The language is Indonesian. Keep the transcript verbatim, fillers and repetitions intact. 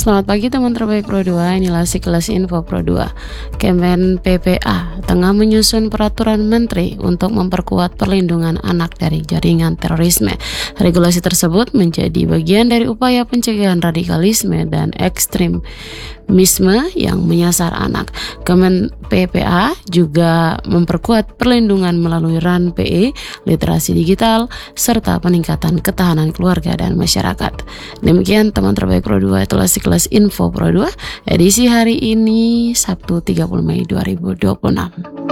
Selamat pagi teman terbaik Pro dua, inilah sekilas info Pro dua. Kemen P P A tengah menyusun peraturan menteri untuk memperkuat perlindungan anak dari jaringan terorisme. Regulasi tersebut menjadi bagian dari upaya pencegahan radikalisme dan ekstremisme yang menyasar anak. Kemen P P A juga memperkuat perlindungan melalui R A N P E, literasi digital, serta peningkatan ketahanan keluarga dan masyarakat. Demikian teman terbaik Pro dua, itulah sekilas info Pro dua edisi hari ini Sabtu tiga puluh Mei dua ribu dua puluh enam.